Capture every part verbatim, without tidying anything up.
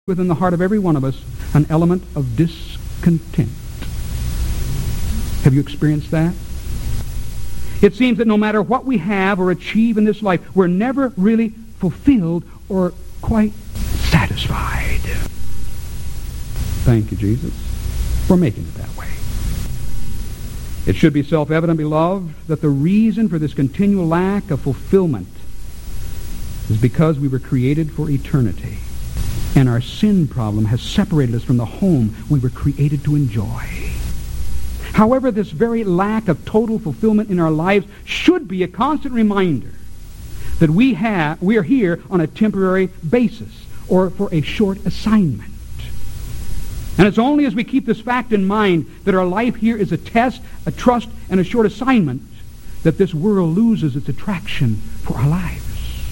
within the heart of every one of us an element of discontent. Have you experienced that? It seems that no matter what we have or achieve in this life, we're never really fulfilled or quite satisfied. Thank you, Jesus, for making it that way. It should be self-evident, beloved, that the reason for this continual lack of fulfillment is because we were created for eternity, and our sin problem has separated us from the home we were created to enjoy. However, this very lack of total fulfillment in our lives should be a constant reminder that we have we are here on a temporary basis or for a short assignment. And it's only as we keep this fact in mind that our life here is a test, a trust, and a short assignment that this world loses its attraction for our lives.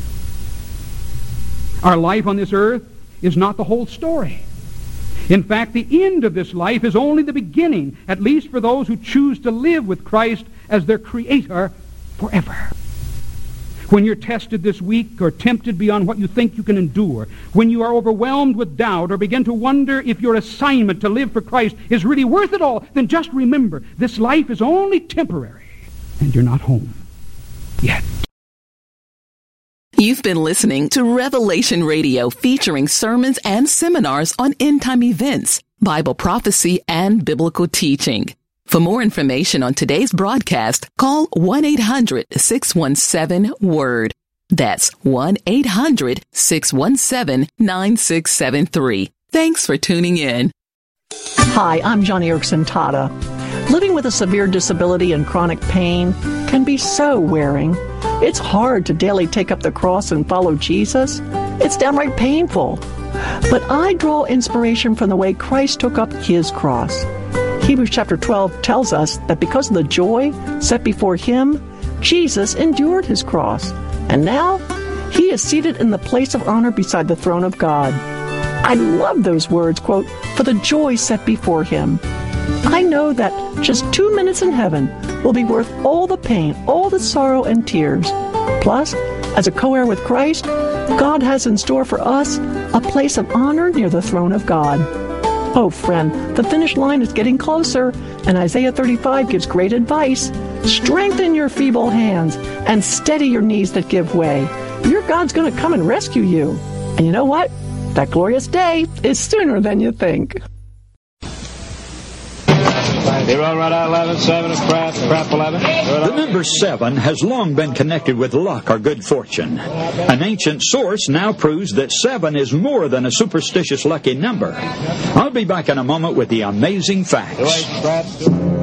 Our life on this earth is not the whole story. In fact, the end of this life is only the beginning, at least for those who choose to live with Christ as their Creator forever. When you're tested this week or tempted beyond what you think you can endure, when you are overwhelmed with doubt or begin to wonder if your assignment to live for Christ is really worth it all, then just remember, this life is only temporary, and you're not home yet. You've been listening to Revelation Radio, featuring sermons and seminars on end-time events, Bible prophecy, and biblical teaching. For more information on today's broadcast, call one eight hundred six one seven WORD. That's one eight hundred six one seven nine six seven three. Thanks for tuning in. Hi, I'm Joni Eareckson Tada. Living with a severe disability and chronic pain can be so wearing. It's hard to daily take up the cross and follow Jesus. It's downright painful. But I draw inspiration from the way Christ took up his cross. Hebrews chapter twelve tells us that because of the joy set before him, Jesus endured his cross. And now, he is seated in the place of honor beside the throne of God. I love those words, quote, for the joy set before him. I know that just two minutes in heaven will be worth all the pain, all the sorrow and tears. Plus, as a co-heir with Christ, God has in store for us a place of honor near the throne of God. Oh, friend, the finish line is getting closer, and Isaiah thirty-five gives great advice. Strengthen your feeble hands and steady your knees that give way. Your God's going to come and rescue you. And you know what? That glorious day is sooner than you think. Zero, right out eleven, seven, crap, crap eleven. The number seven has long been connected with luck or good fortune. An ancient source now proves that seven is more than a superstitious lucky number. I'll be back in a moment with the amazing facts.